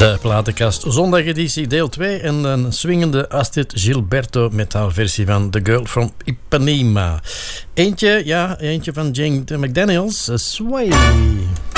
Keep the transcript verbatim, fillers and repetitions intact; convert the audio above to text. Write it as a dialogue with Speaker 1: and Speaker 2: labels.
Speaker 1: De platenkast zondageditie deel twee en een swingende Astrid Gilberto met haar versie van The Girl from Ipanema. Eentje, ja, eentje van Jane McDaniels, Sway.